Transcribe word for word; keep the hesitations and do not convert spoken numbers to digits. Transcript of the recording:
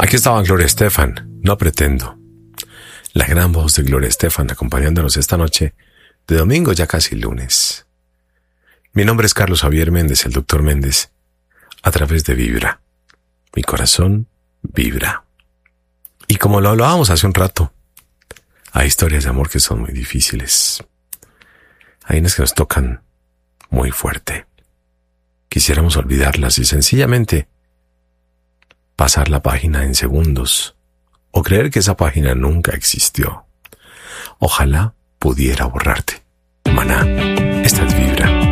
Aquí estaba Gloria Estefan, No Pretendo. La gran voz de Gloria Estefan acompañándonos esta noche de domingo, ya casi lunes. Mi nombre es Carlos Javier Méndez, el doctor Méndez, a través de Vibra. Mi corazón vibra. Y como lo hablábamos hace un rato, hay historias de amor que son muy difíciles. Hay unas que nos tocan muy fuerte. Quisiéramos olvidarlas y sencillamente pasar la página en segundos o creer que esa página nunca existió. Ojalá pudiera borrarte. Maná, esta es Vibra.